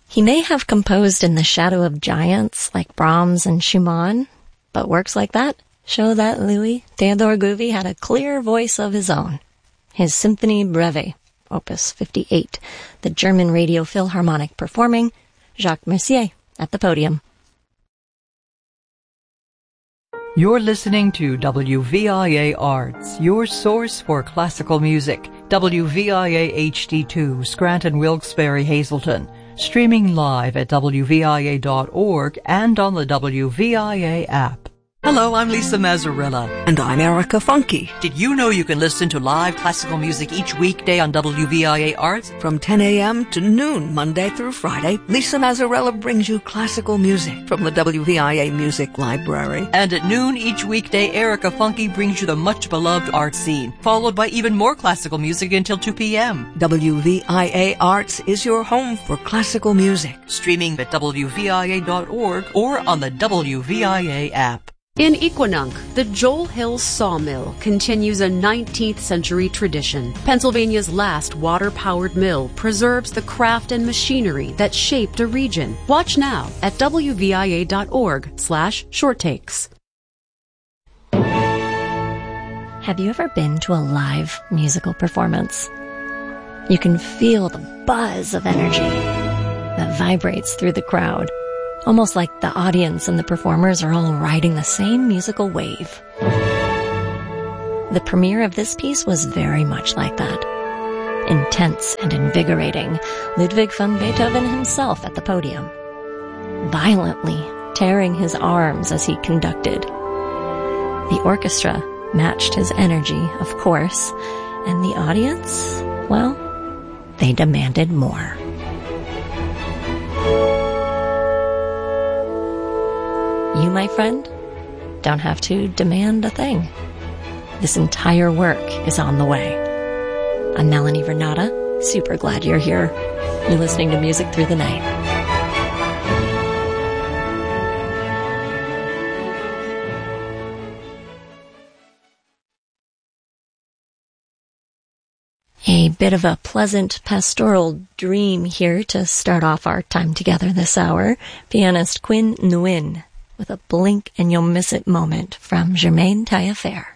He may have composed in the shadow of giants like Brahms and Schumann, but works like that show that Louis Theodor Guvy had a clear voice of his own. His Symphonie Breve, Opus 58, the German Radio Philharmonic performing, Jacques Mercier at the podium. You're listening to WVIA Arts, your source for classical music. WVIA HD2, Scranton, Wilkes-Barre, Hazleton. Streaming live at WVIA.org and on the WVIA app. Hello, I'm Lisa Mazzarella. And I'm Erica Funke. Did you know you can listen to live classical music each weekday on WVIA Arts? From 10 a.m. to noon, Monday through Friday, Lisa Mazzarella brings you classical music from the WVIA Music Library. And at noon each weekday, Erica Funke brings you the much-beloved art scene, followed by even more classical music until 2 p.m. WVIA Arts is your home for classical music. Streaming at WVIA.org or on the WVIA app. In Equinunk, the Joel Hill Sawmill continues a 19th century tradition. Pennsylvania's last water-powered mill preserves the craft and machinery that shaped a region. Watch now at WVIA.org/shorttakes. Have you ever been to a live musical performance? You can feel the buzz of energy that vibrates through the crowd, almost like the audience and the performers are all riding the same musical wave. The premiere of this piece was very much like that. Intense and invigorating, Ludwig van Beethoven himself at the podium, violently tearing his arms as he conducted. The orchestra matched his energy, of course, and the audience, well, they demanded more. You, my friend, don't have to demand a thing. This entire work is on the way. I'm Melanie Vernata. Super glad you're here. You're listening to Music Through the Night. A bit of a pleasant pastoral dream here to start off our time together this hour. Pianist Quinn Nguyen with a blink and you'll miss it moment from Germaine Taillefer.